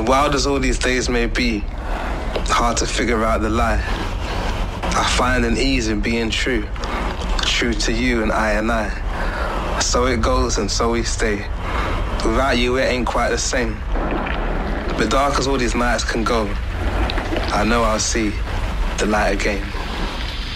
And wild as all these days may be, hard to figure out the lie, I find an ease in being true, true to you and I. So it goes and so we stay. Without you it ain't quite the same. But dark as all these nights can go, I know I'll see the light again.